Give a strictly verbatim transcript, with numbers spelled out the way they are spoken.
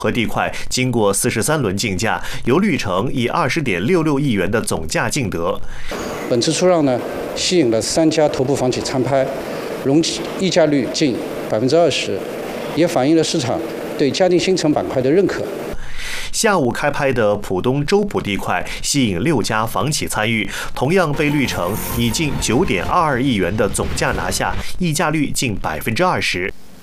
和地块经过四十三轮竞价，由绿城以二十点六六亿元的总价竞得。 本次出让呢，吸引了三家头部房企参拍，容溢价率近百分之二十，也反映了市场对嘉定新城板块的认可。 下午开拍的浦东周浦地块吸引六家房企参与，同样被绿城以近九点二二亿元的总价拿下，溢价率近百分之二十。